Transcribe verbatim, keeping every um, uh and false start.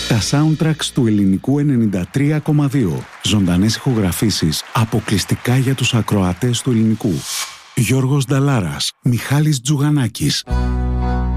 Τα soundtracks του Ελληνικού ενενήντα τρία κόμμα δύο. Ζωντανές ηχογραφήσεις αποκλειστικά για τους ακροατές του Ελληνικού. Γιώργος Νταλάρας, Μιχάλης Τζουγανάκης.